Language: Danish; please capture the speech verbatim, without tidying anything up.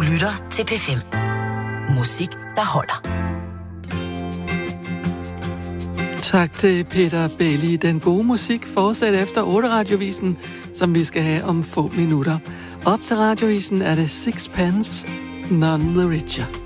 lytter til P fem. Musik, der holder. Tak til Peter Bailey. Den gode musik fortsætter efter otte radiovisen, som vi skal have om få minutter. Op til radiovisen er det Sixpence, None the Richer.